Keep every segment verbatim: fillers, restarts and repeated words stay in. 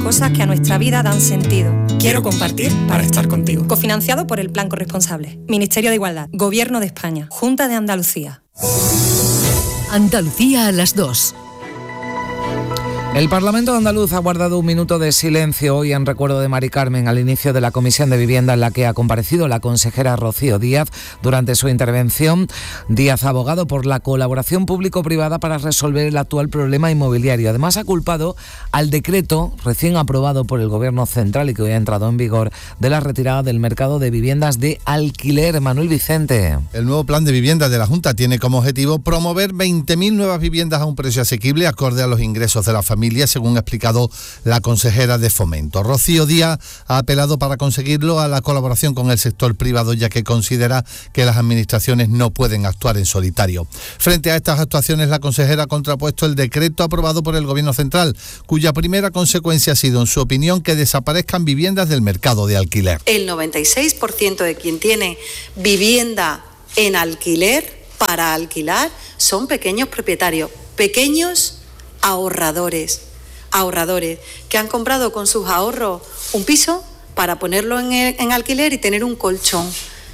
cosas que a nuestra vida dan sentido. Quiero compartir para estar contigo. Cofinanciado por el Plan Corresponsable. Ministerio de Igualdad. Gobierno de España. Junta de Andalucía. Andalucía a las dos. El Parlamento andaluz ha guardado un minuto de silencio hoy en recuerdo de Mari Carmen al inicio de la Comisión de Vivienda en la que ha comparecido la consejera Rocío Díaz. Durante su intervención, Díaz ha abogado por la colaboración público-privada para resolver el actual problema inmobiliario. Además, ha culpado al decreto recién aprobado por el Gobierno central y que hoy ha entrado en vigor de la retirada del mercado de viviendas de alquiler. Manuel Vicente. El nuevo plan de vivienda de la Junta tiene como objetivo promover veinte mil nuevas viviendas a un precio asequible acorde a los ingresos de la familia, según ha explicado la consejera de Fomento. Rocío Díaz ha apelado para conseguirlo a la colaboración con el sector privado, ya que considera que las administraciones no pueden actuar en solitario. Frente a estas actuaciones, la consejera ha contrapuesto el decreto aprobado por el Gobierno central, cuya primera consecuencia ha sido, en su opinión, que desaparezcan viviendas del mercado de alquiler. El noventa y seis por ciento de quien tiene vivienda en alquiler para alquilar son pequeños propietarios, pequeños ahorradores, ahorradores que han comprado con sus ahorros un piso para ponerlo en, el, en alquiler y tener un colchón.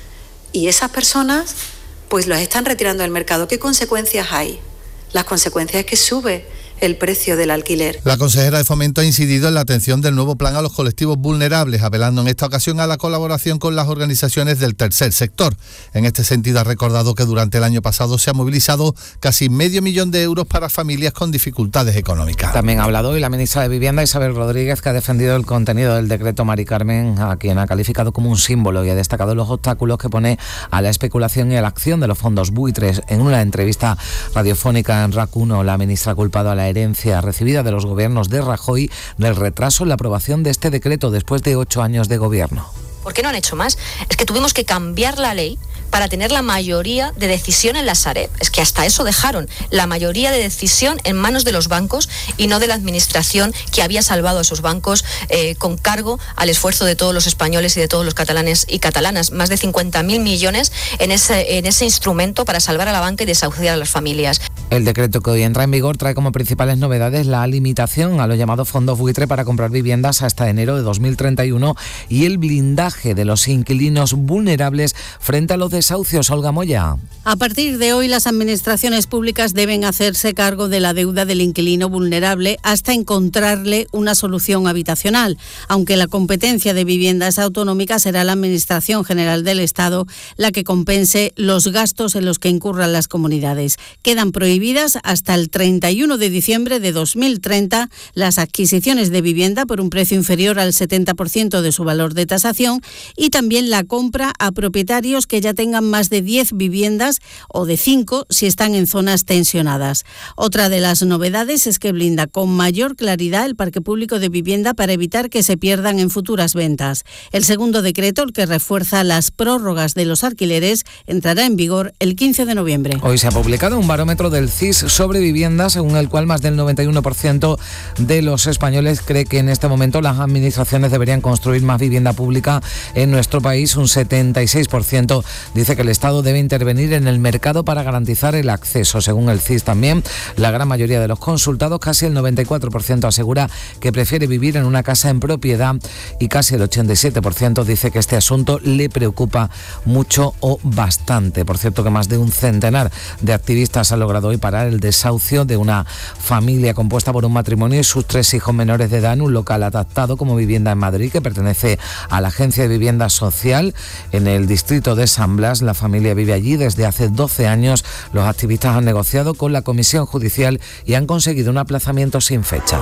Y esas personas pues los están retirando del mercado. ¿Qué consecuencias hay? Las consecuencias es que sube el precio del alquiler. La consejera de Fomento ha incidido en la atención del nuevo plan a los colectivos vulnerables, apelando en esta ocasión a la colaboración con las organizaciones del tercer sector. En este sentido, ha recordado que durante el año pasado se ha movilizado casi medio millón de euros para familias con dificultades económicas. También ha hablado hoy la ministra de Vivienda, Isabel Rodríguez, que ha defendido el contenido del decreto Mari Carmen, a quien ha calificado como un símbolo, y ha destacado los obstáculos que pone a la especulación y a la acción de los fondos buitres. En una entrevista radiofónica en R A C uno, la ministra ha culpado a la herencia recibida de los gobiernos de Rajoy del retraso en la aprobación de este decreto después de ocho años de gobierno. ¿Por qué no han hecho más? Es que tuvimos que cambiar la ley para tener la mayoría de decisión en la Sareb. Es que hasta eso dejaron, la mayoría de decisión en manos de los bancos y no de la administración, que había salvado a esos bancos eh, con cargo al esfuerzo de todos los españoles y de todos los catalanes y catalanas. Más de cincuenta mil millones en ese, en ese instrumento para salvar a la banca y desahuciar a las familias. El decreto que hoy entra en vigor trae como principales novedades la limitación a los llamados fondos buitre para comprar viviendas hasta enero de dos mil treinta y uno y el blindaje de los inquilinos vulnerables frente a los desahucios. Olga Moya. A partir de hoy, las administraciones públicas deben hacerse cargo de la deuda del inquilino vulnerable hasta encontrarle una solución habitacional, aunque la competencia de viviendas autonómicas será la Administración General del Estado la que compense los gastos en los que incurran las comunidades. Quedan prohibidas hasta el treinta y uno de diciembre de dos mil treinta las adquisiciones de vivienda por un precio inferior al setenta por ciento de su valor de tasación y también la compra a propietarios que ya tengan más de diez viviendas o de cinco si están en zonas tensionadas. Otra de las novedades es que blinda con mayor claridad el parque público de vivienda para evitar que se pierdan en futuras ventas. El segundo decreto, el que refuerza las prórrogas de los alquileres, entrará en vigor el quince de noviembre. Hoy se ha publicado un barómetro del C I S sobre vivienda, según el cual más del noventa y uno por ciento de los españoles cree que en este momento las administraciones deberían construir más vivienda pública en nuestro país. Un setenta y seis por ciento dice que el Estado debe intervenir en el mercado para garantizar el acceso. Según el C I S también, la gran mayoría de los consultados, casi el noventa y cuatro por ciento, asegura que prefiere vivir en una casa en propiedad y casi el ochenta y siete por ciento dice que este asunto le preocupa mucho o bastante. Por cierto, que más de un centenar de activistas han logrado hoy parar el desahucio de una familia compuesta por un matrimonio y sus tres hijos menores de edad en un local adaptado como vivienda en Madrid, que pertenece a la Agencia de Vivienda Social en el distrito de San Blas. La familia vive allí desde hace doce años. Los activistas han negociado con la Comisión Judicial y han conseguido un aplazamiento sin fecha.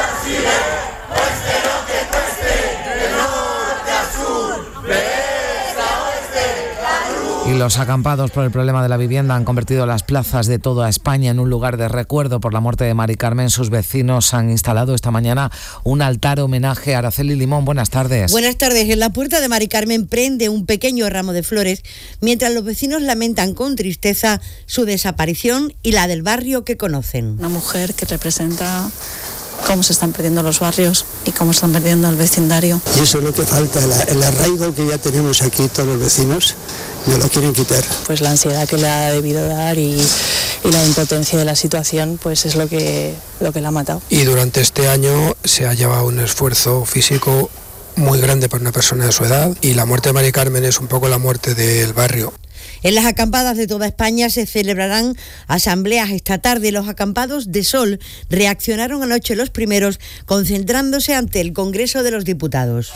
Y los acampados por el problema de la vivienda han convertido las plazas de toda España en un lugar de recuerdo por la muerte de Mari Carmen. Sus vecinos han instalado esta mañana un altar homenaje a Araceli Limón. Buenas tardes. Buenas tardes. En la puerta de Mari Carmen prende un pequeño ramo de flores, mientras los vecinos lamentan con tristeza su desaparición y la del barrio que conocen. Una mujer que representa cómo se están perdiendo los barrios y cómo se están perdiendo el vecindario. Y eso es lo que falta, el, el arraigo que ya tenemos aquí todos los vecinos, no lo quieren quitar. Pues la ansiedad que le ha debido dar y, y la impotencia de la situación, pues es lo que, lo que la ha matado. Y durante este año se ha llevado un esfuerzo físico muy grande para una persona de su edad, y la muerte de Mari Carmen es un poco la muerte del barrio. En las acampadas de toda España se celebrarán asambleas esta tarde. Los acampados de Sol reaccionaron anoche los primeros, concentrándose ante el Congreso de los Diputados.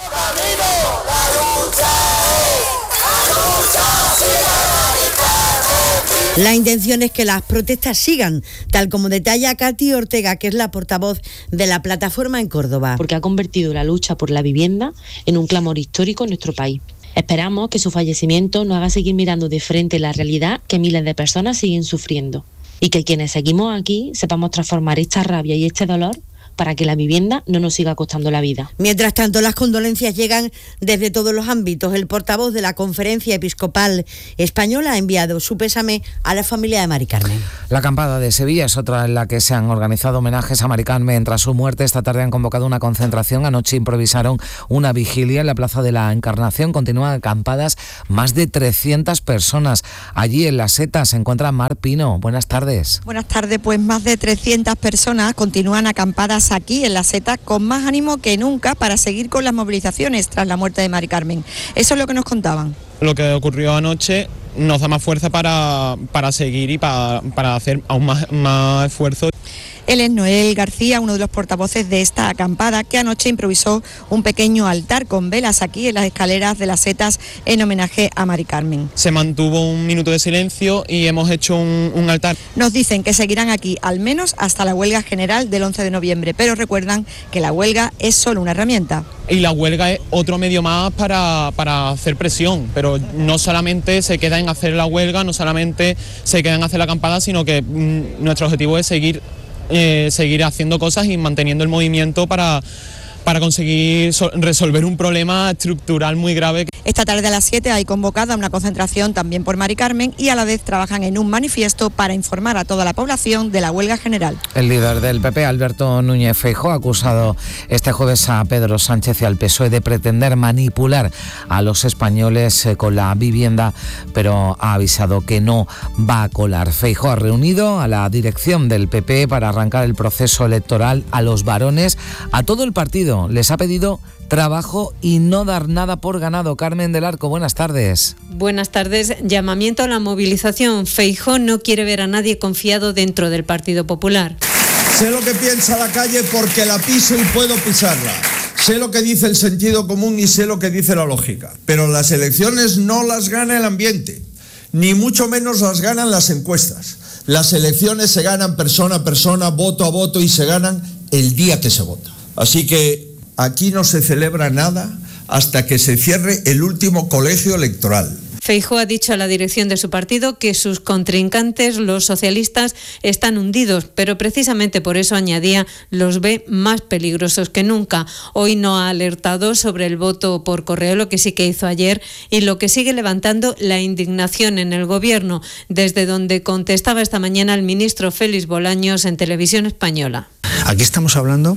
La intención es que las protestas sigan, tal como detalla Katy Ortega, que es la portavoz de la plataforma en Córdoba. Porque ha convertido la lucha por la vivienda en un clamor histórico en nuestro país. Esperamos que su fallecimiento nos haga seguir mirando de frente la realidad que miles de personas siguen sufriendo, y que quienes seguimos aquí sepamos transformar esta rabia y este dolor para que la vivienda no nos siga costando la vida. Mientras tanto, las condolencias llegan desde todos los ámbitos. El portavoz de la Conferencia Episcopal Española ha enviado su pésame a la familia de Mari Carmen. La acampada de Sevilla es otra en la que se han organizado homenajes a Mari Carmen tras su muerte. Esta tarde han convocado una concentración. Anoche improvisaron una vigilia en la Plaza de la Encarnación. Continúan acampadas más de trescientas personas. Allí en La Seta se encuentra Mar Pino. Buenas tardes. Buenas tardes. Pues más de trescientas personas continúan acampadas aquí en La Seta con más ánimo que nunca para seguir con las movilizaciones tras la muerte de Mari Carmen. Eso es lo que nos contaban. Lo que ocurrió anoche nos da más fuerza para, para seguir y para, para hacer aún más, más esfuerzo. Él es Noel García, uno de los portavoces de esta acampada, que anoche improvisó un pequeño altar con velas aquí en las escaleras de Las Setas en homenaje a Mari Carmen. Se mantuvo un minuto de silencio y hemos hecho un, un altar. Nos dicen que seguirán aquí al menos hasta la huelga general del once de noviembre, pero recuerdan que la huelga es solo una herramienta. Y la huelga es otro medio más para, para hacer presión, pero no solamente se queda en hacer la huelga, no solamente se queda en hacer la acampada, sino que mmm, nuestro objetivo es seguir Eh, seguir haciendo cosas y manteniendo el movimiento para, para conseguir so- resolver un problema estructural muy grave. Esta tarde a las siete hay convocada una concentración también por Mari Carmen, y a la vez trabajan en un manifiesto para informar a toda la población de la huelga general. El líder del P P, Alberto Núñez Feijóo, ha acusado este jueves a Pedro Sánchez y al P S O E de pretender manipular a los españoles con la vivienda, pero ha avisado que no va a colar. Feijóo ha reunido a la dirección del P P para arrancar el proceso electoral. A los varones, a todo el partido, les ha pedido trabajo y no dar nada por ganado. Carmen del Arco, buenas tardes. Buenas tardes. Llamamiento a la movilización. Feijóo no quiere ver a nadie confiado dentro del Partido Popular. Sé lo que piensa la calle porque la piso y puedo pisarla. Sé lo que dice el sentido común y sé lo que dice la lógica. Pero las elecciones no las gana el ambiente, ni mucho menos las ganan las encuestas. Las elecciones se ganan persona a persona, voto a voto, y se ganan el día que se vota. Así que aquí no se celebra nada hasta que se cierre el último colegio electoral. Feijóo ha dicho a la dirección de su partido que sus contrincantes, los socialistas, están hundidos, pero precisamente por eso, añadía, los ve más peligrosos que nunca. Hoy no ha alertado sobre el voto por correo, lo que sí que hizo ayer, y lo que sigue levantando la indignación en el Gobierno, desde donde contestaba esta mañana el ministro Félix Bolaños en Televisión Española. Aquí estamos hablando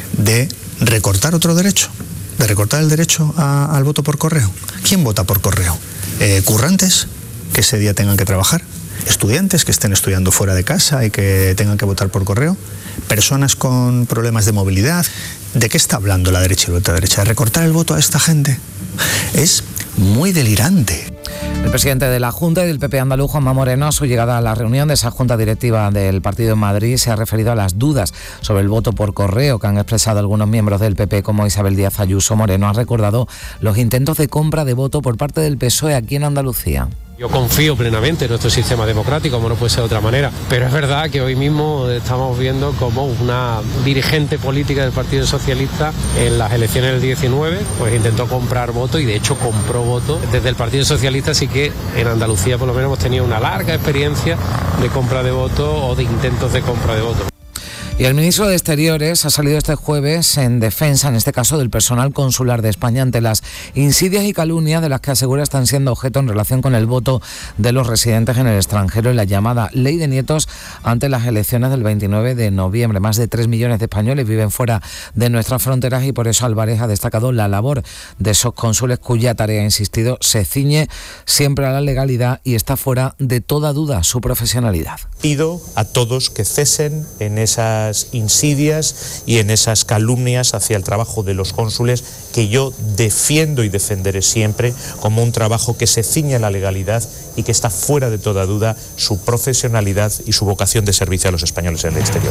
de recortar otro derecho, de recortar el derecho a, al voto por correo. ¿Quién vota por correo? Eh, currantes que ese día tengan que trabajar, estudiantes que estén estudiando fuera de casa y que tengan que votar por correo, personas con problemas de movilidad. ¿De qué está hablando la derecha y la ultraderecha? ¿De recortar el voto a esta gente? Es muy delirante. El presidente de la Junta y del P P andaluz, Juanma Moreno, a su llegada a la reunión de esa Junta Directiva del partido en Madrid, se ha referido a las dudas sobre el voto por correo que han expresado algunos miembros del P P, como Isabel Díaz Ayuso. Moreno ha recordado los intentos de compra de voto por parte del P S O E aquí en Andalucía. Yo confío plenamente en nuestro sistema democrático, como no puede ser de otra manera, pero es verdad que hoy mismo estamos viendo como una dirigente política del Partido Socialista en las elecciones del diecinueve pues intentó comprar votos, y de hecho compró votos. Desde el Partido Socialista sí que en Andalucía por lo menos hemos tenido una larga experiencia de compra de votos o de intentos de compra de votos. Y el ministro de Exteriores ha salido este jueves en defensa, en este caso, del personal consular de España ante las insidias y calumnias de las que asegura están siendo objeto en relación con el voto de los residentes en el extranjero en la llamada Ley de Nietos ante las elecciones del veintinueve de noviembre. Más de tres millones de españoles viven fuera de nuestras fronteras y por eso Álvarez ha destacado la labor de esos cónsules cuya tarea, ha insistido, se ciñe siempre a la legalidad y está fuera de toda duda su profesionalidad. Pido a todos que cesen en esas insidias y en esas calumnias hacia el trabajo de los cónsules, que yo defiendo y defenderé siempre como un trabajo que se ciñe a la legalidad y que está fuera de toda duda su profesionalidad y su vocación de servicio a los españoles en el exterior.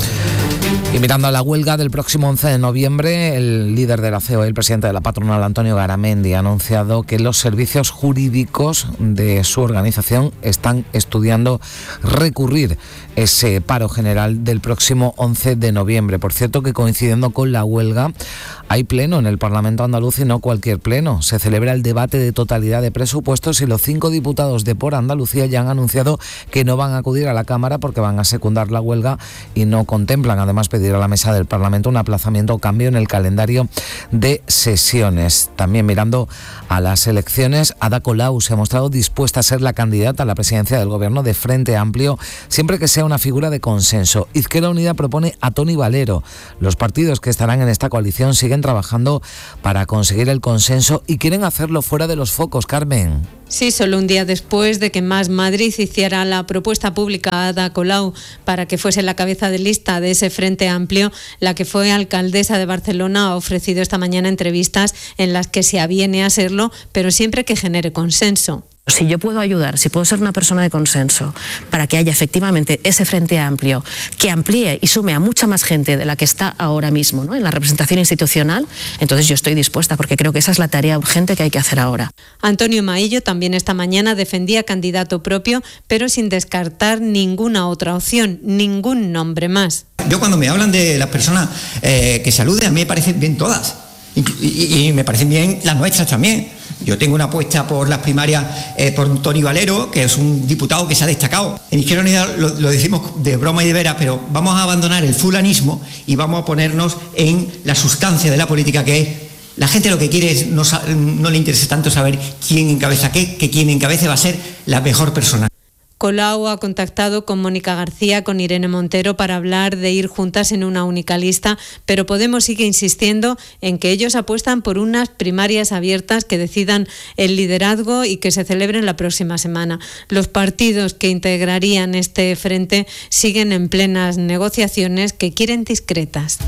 Y mirando a la huelga del próximo once de noviembre, el líder de la C O E, el presidente de la patronal, Antonio Garamendi, ha anunciado que los servicios jurídicos de su organización están estudiando recurrir ese paro general del próximo once de noviembre. Por cierto, que coincidiendo con la huelga hay pleno en el Parlamento andaluz y no cualquier pleno. Se celebra el debate de totalidad de presupuestos y los cinco diputados de Por Andalucía ya han anunciado que no van a acudir a la Cámara porque van a secundar la huelga y no contemplan además pedir a la mesa del Parlamento un aplazamiento o cambio en el calendario de sesiones. También mirando a las elecciones, Ada Colau se ha mostrado dispuesta a ser la candidata a la presidencia del Gobierno de Frente Amplio siempre que sea una figura de consenso. Izquierda Unida propone a Toni Valero. Los partidos que estarán en esta coalición siguen trabajando para conseguir el consenso y quieren hacerlo fuera de los focos, Carmen. Sí, solo un día después de que Más Madrid hiciera la propuesta pública a Ada Colau para que fuese la cabeza de lista de ese Frente Amplio, la que fue alcaldesa de Barcelona ha ofrecido esta mañana entrevistas en las que se aviene a serlo, pero siempre que genere consenso. Si yo puedo ayudar, si puedo ser una persona de consenso para que haya efectivamente ese Frente Amplio que amplíe y sume a mucha más gente de la que está ahora mismo, ¿no?, en la representación institucional, entonces yo estoy dispuesta, porque creo que esa es la tarea urgente que hay que hacer ahora. Antonio Maillo también esta mañana defendía candidato propio, pero sin descartar ninguna otra opción, ningún nombre más. Yo cuando me hablan de las personas eh, que saluden, a mí me parecen bien todas, y, y, y me parecen bien las nuestras también. Yo tengo una apuesta por las primarias eh, por Toni Valero, que es un diputado que se ha destacado. En Izquierda Unida lo, lo decimos de broma y de veras, pero vamos a abandonar el fulanismo y vamos a ponernos en la sustancia de la política, que es la gente lo que quiere es, no, no le interesa tanto saber quién encabeza qué, que quien encabece va a ser la mejor persona. Colau ha contactado con Mónica García, con Irene Montero para hablar de ir juntas en una única lista, pero Podemos sigue insistiendo en que ellos apuestan por unas primarias abiertas que decidan el liderazgo y que se celebren la próxima semana. Los partidos que integrarían este frente siguen en plenas negociaciones que quieren discretas.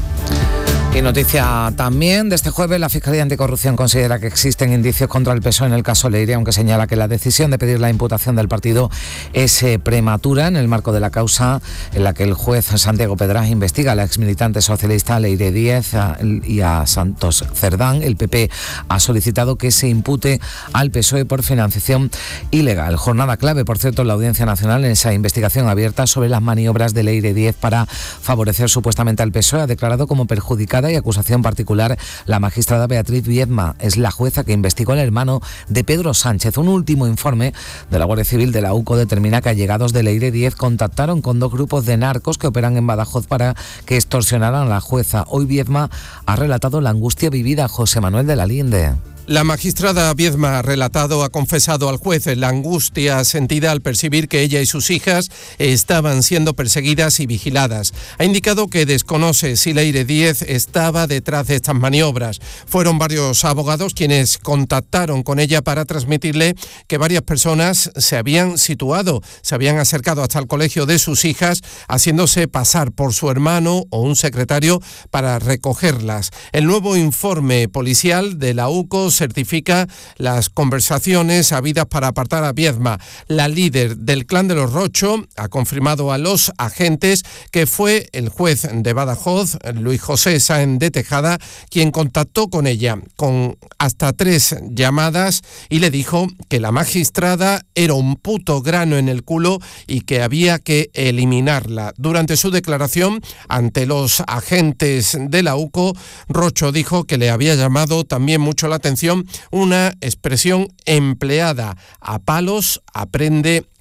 Y noticia también de este jueves, la Fiscalía Anticorrupción considera que existen indicios contra el P S O E en el caso Leire, aunque señala que la decisión de pedir la imputación del partido es eh, prematura en el marco de la causa en la que el juez Santiago Pedraz investiga a la exmilitante socialista Leire Díez a, y a Santos Cerdán. El P P ha solicitado que se impute al P S O E por financiación ilegal. Jornada clave, por cierto, en la Audiencia Nacional en esa investigación abierta sobre las maniobras de Leire Díez para favorecer supuestamente al P S O E. Ha declarado como perjudicada y acusación particular la magistrada Beatriz Viedma. Es la jueza que investigó al hermano de Pedro Sánchez. Un último informe de la Guardia Civil de la U C O determina que allegados de Leire Díez contactaron con dos grupos de narcos que operan en Badajoz para que extorsionaran a la jueza. Hoy Viedma ha relatado la angustia vivida. José Manuel de la Linde. La magistrada Viedma ha relatado, ha confesado al juez la angustia sentida al percibir que ella y sus hijas estaban siendo perseguidas y vigiladas. Ha indicado que desconoce si Leire Díez estaba detrás de estas maniobras. Fueron varios abogados quienes contactaron con ella para transmitirle que varias personas se habían situado, se habían acercado hasta el colegio de sus hijas, haciéndose pasar por su hermano o un secretario para recogerlas. El nuevo informe policial de la U C O certifica las conversaciones habidas para apartar a Viedma. La líder del clan de los Rocho ha confirmado a los agentes que fue el juez de Badajoz, Luis José Sáenz de Tejada, quien contactó con ella con hasta tres llamadas y le dijo que la magistrada era un puto grano en el culo y que había que eliminarla. Durante su declaración ante los agentes de la U C O, Rocho dijo que le había llamado también mucho la atención una expresión empleada: a palos aprende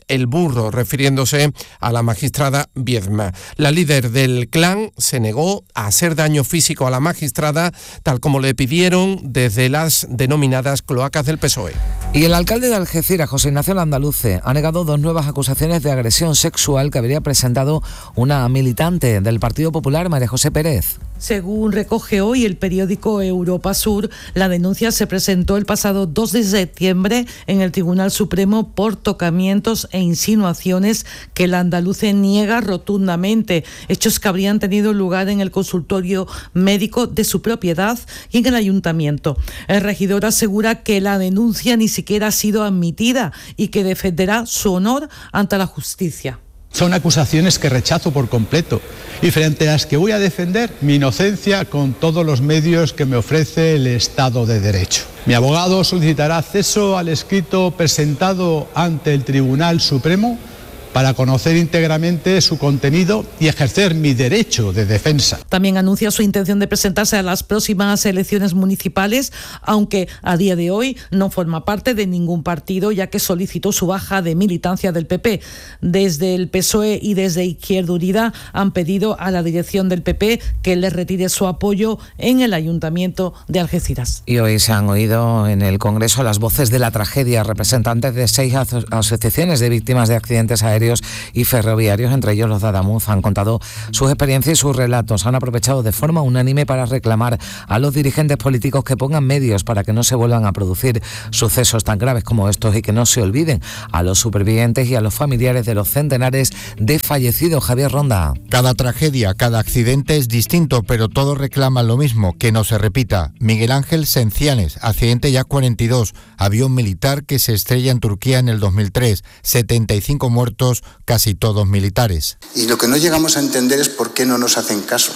el burro, refiriéndose a la magistrada Viedma. La líder del clan se negó a hacer daño físico a la magistrada, tal como le pidieron desde las denominadas cloacas del P S O E. Y el alcalde de Algeciras, José Ignacio Landaluce, ha negado dos nuevas acusaciones de agresión sexual que habría presentado una militante del Partido Popular, María José Pérez. Según recoge hoy el periódico Europa Sur, la denuncia se presentó el pasado dos de septiembre en el Tribunal Supremo por tocamientos e insinuaciones que Landaluce niega rotundamente, hechos que habrían tenido lugar en el consultorio médico de su propiedad y en el ayuntamiento. El regidor asegura que la denuncia ni siquiera ha sido admitida y que defenderá su honor ante la justicia. Son acusaciones que rechazo por completo y frente a las que voy a defender mi inocencia con todos los medios que me ofrece el Estado de Derecho. Mi abogado solicitará acceso al escrito presentado ante el Tribunal Supremo para conocer íntegramente su contenido y ejercer mi derecho de defensa. También anuncia su intención de presentarse a las próximas elecciones municipales, aunque a día de hoy no forma parte de ningún partido, ya que solicitó su baja de militancia del P P. Desde el P S O E y desde Izquierda Unida han pedido a la dirección del P P que le retire su apoyo en el Ayuntamiento de Algeciras. Y hoy se han oído en el Congreso las voces de la tragedia. Representantes de seis aso- asociaciones de víctimas de accidentes aéreos y ferroviarios, entre ellos los de Adamuz, han contado sus experiencias y sus relatos. Han aprovechado de forma unánime para reclamar a los dirigentes políticos que pongan medios para que no se vuelvan a producir sucesos tan graves como estos y que no se olviden a los supervivientes y a los familiares de los centenares de fallecidos. Javier Ronda. Cada tragedia, cada accidente es distinto, pero todos reclaman lo mismo, que no se repita. Miguel Ángel Sencianes, accidente ya cuarenta y dos, avión militar que se estrella en Turquía en el dos mil tres, setenta y cinco muertos, casi todos militares. Y lo que no llegamos a entender es por qué no nos hacen caso,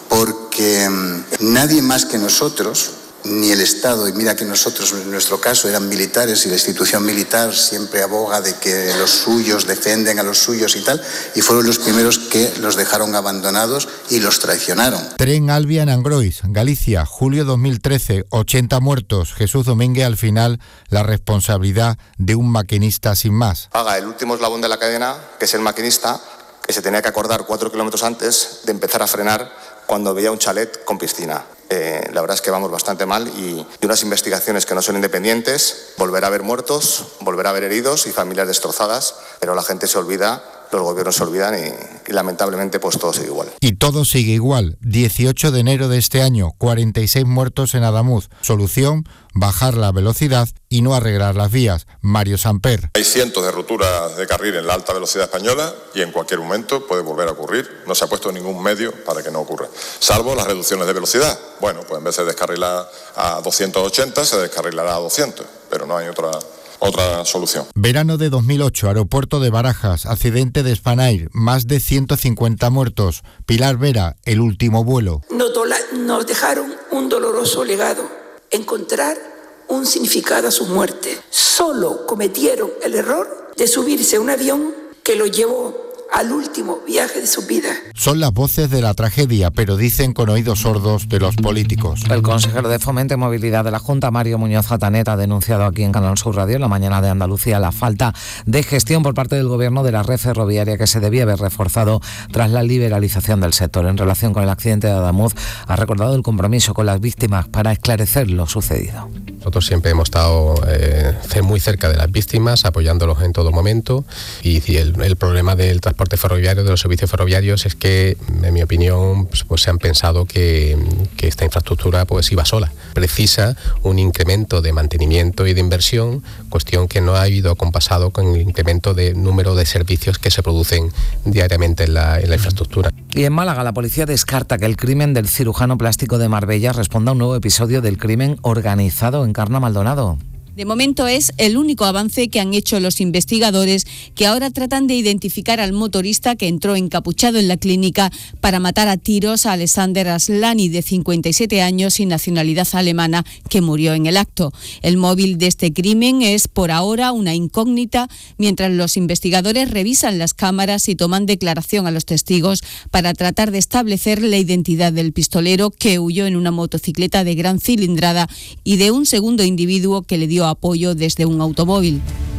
porque mmm, nadie más que nosotros, ni el Estado, y mira que nosotros en nuestro caso eran militares y la institución militar siempre aboga de que los suyos defienden a los suyos y tal, y fueron los primeros que los dejaron abandonados y los traicionaron. Tren Albian Angrois, Galicia, julio dos mil trece, ochenta muertos. Jesús Domínguez, al final, la responsabilidad de un maquinista sin más. Paga el último eslabón de la cadena, que es el maquinista, que se tenía que acordar cuatro kilómetros antes de empezar a frenar cuando veía un chalet con piscina. Eh, la verdad es que vamos bastante mal y, y unas investigaciones que no son independientes, volverá a haber muertos, volverá a haber heridos y familias destrozadas, pero la gente se olvida, los gobiernos se olvidan y, y lamentablemente pues todo sigue igual. Y todo sigue igual. dieciocho de enero de este año, cuarenta y seis muertos en Adamuz. Solución, bajar la velocidad y no arreglar las vías. Mario Samper. Hay cientos de roturas de carril en la alta velocidad española y en cualquier momento puede volver a ocurrir. No se ha puesto ningún medio para que no ocurra, salvo las reducciones de velocidad. Bueno, pues en vez de descarrilar a doscientos ochenta, se descarrilará a doscientos, pero no hay otra... otra solución. Verano de dos mil ocho, aeropuerto de Barajas, accidente de Spanair, más de ciento cincuenta muertos. Pilar Vera, el último vuelo. Nos, dola, nos dejaron un doloroso legado, encontrar un significado a su muerte. Solo cometieron el error de subirse a un avión que lo llevó al último viaje de su vida. Son las voces de la tragedia, pero dicen con oídos sordos de los políticos. El consejero de Fomento y Movilidad de la Junta, Mario Muñoz Atanet, ha denunciado aquí en Canal Sur Radio, en la mañana de Andalucía, la falta de gestión por parte del Gobierno de la red ferroviaria que se debía haber reforzado tras la liberalización del sector. En relación con el accidente de Adamuz, ha recordado el compromiso con las víctimas para esclarecer lo sucedido. Nosotros siempre hemos estado eh, muy cerca de las víctimas, apoyándolos en todo momento, y, y el, el problema del transporte ferroviario, de los servicios ferroviarios, es que, en mi opinión, pues, pues se han pensado que, que esta infraestructura pues iba sola. Precisa un incremento de mantenimiento y de inversión, cuestión que no ha ido compasado con el incremento de número de servicios que se producen diariamente en la, en la infraestructura. Y en Málaga, la policía descarta que el crimen del cirujano plástico de Marbella responda a un nuevo episodio del crimen organizado. Encarna Maldonado. De momento es el único avance que han hecho los investigadores, que ahora tratan de identificar al motorista que entró encapuchado en la clínica para matar a tiros a Alexander Aslani, de cincuenta y siete años y nacionalidad alemana, que murió en el acto. El móvil de este crimen es por ahora una incógnita, mientras los investigadores revisan las cámaras y toman declaración a los testigos para tratar de establecer la identidad del pistolero que huyó en una motocicleta de gran cilindrada y de un segundo individuo que le dio apoyo desde un automóvil.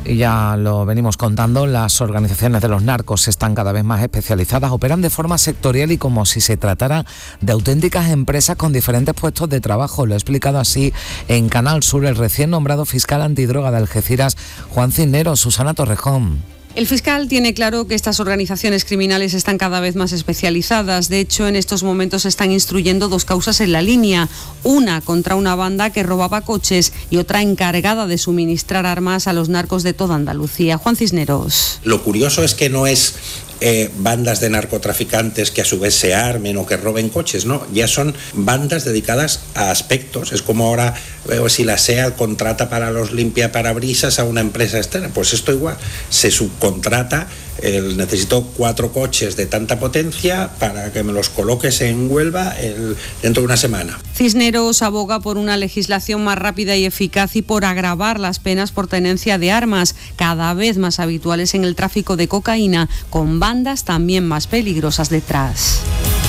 Y ya lo venimos contando, las organizaciones de los narcos están cada vez más especializadas, operan de forma sectorial y como si se tratara de auténticas empresas con diferentes puestos de trabajo. Lo ha explicado así en Canal Sur el recién nombrado fiscal antidroga de Algeciras, Juan Cisneros. Susana Torrejón. El fiscal tiene claro que estas organizaciones criminales están cada vez más especializadas. De hecho, en estos momentos se están instruyendo dos causas en la línea. Una contra una banda que robaba coches y otra encargada de suministrar armas a los narcos de toda Andalucía. Juan Cisneros. Lo curioso es que no es eh, bandas de narcotraficantes que a su vez se armen o que roben coches, no. Ya son bandas dedicadas a aspectos. Es como ahora, eh, si la SEAT contrata para los limpiaparabrisas a una empresa externa. Pues esto igual, se subcontrata. El, necesito cuatro coches de tanta potencia para que me los coloques en Huelva el, dentro de una semana. Cisneros aboga por una legislación más rápida y eficaz y por agravar las penas por tenencia de armas, cada vez más habituales en el tráfico de cocaína, con bandas también más peligrosas detrás.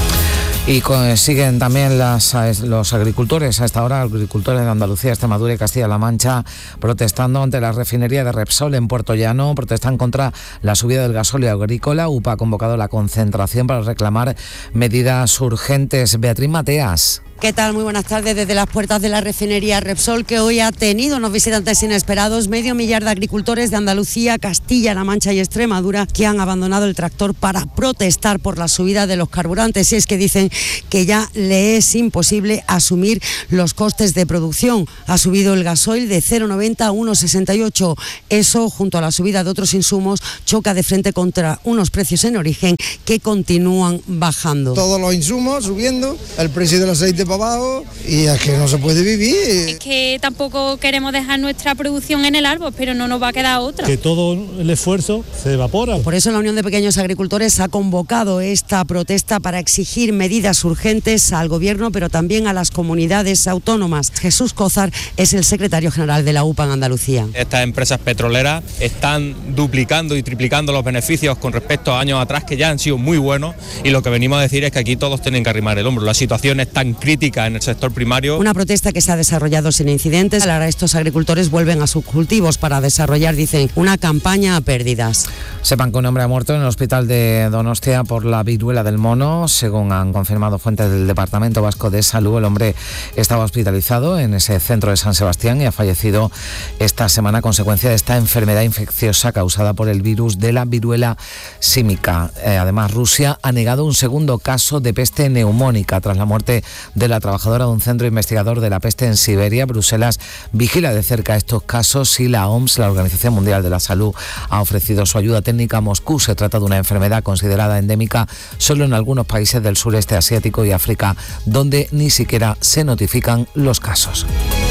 Y siguen también las, los agricultores, a esta hora agricultores de Andalucía, Extremadura y Castilla-La Mancha, protestando ante la refinería de Repsol en Puerto Llano. Protestan contra la subida del gasóleo agrícola. U P A ha convocado la concentración para reclamar medidas urgentes. Beatriz Mateas. ¿Qué tal? Muy buenas tardes desde las puertas de la refinería Repsol, que hoy ha tenido unos visitantes inesperados. Medio millar de agricultores de Andalucía, Castilla-La Mancha y Extremadura que han abandonado el tractor para protestar por la subida de los carburantes. Y es que dicen que ya le es imposible asumir los costes de producción. Ha subido el gasoil de cero coma noventa a uno coma sesenta y ocho. Eso, junto a la subida de otros insumos, choca de frente contra unos precios en origen que continúan bajando. Todos los insumos subiendo, el precio del aceite para abajo, y es que no se puede vivir. Es que tampoco queremos dejar nuestra producción en el árbol, pero no nos va a quedar otra. Que todo el esfuerzo se evapora. Por eso la Unión de Pequeños Agricultores ha convocado esta protesta para exigir medidas urgentes al Gobierno, pero también a las comunidades autónomas. Jesús Cózar es el secretario general de la U P A en Andalucía. Estas empresas petroleras están duplicando y triplicando los beneficios con respecto a años atrás, que ya han sido muy buenos, y lo que venimos a decir es que aquí todos tienen que arrimar el hombro. La situación es tan crítica en el sector primario. Una protesta que se ha desarrollado sin incidentes. Ahora estos agricultores vuelven a sus cultivos para desarrollar, dicen, una campaña a pérdidas. Sepan que un hombre ha muerto en el hospital de Donostia por la viruela del mono. Según han confirmado fuentes del Departamento Vasco de Salud, el hombre estaba hospitalizado en ese centro de San Sebastián y ha fallecido esta semana a consecuencia de esta enfermedad infecciosa causada por el virus de la viruela símica. Eh, además, Rusia ha negado un segundo caso de peste neumónica tras la muerte de la trabajadora de un centro investigador de la peste en Siberia. Bruselas vigila de cerca estos casos y la O M S, la Organización Mundial de la Salud, ha ofrecido su ayuda técnica a Moscú. Se trata de una enfermedad considerada endémica solo en algunos países del sureste asiático y África, donde ni siquiera se notifican los casos.